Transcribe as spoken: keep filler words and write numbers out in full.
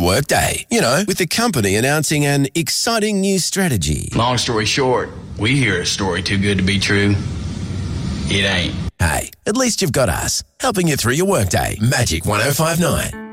workday. You know, with the company announcing an exciting new strategy. Long story short, we hear a story too good to be true. It ain't. Hey, at least you've got us, helping you through your workday. Magic one oh five nine.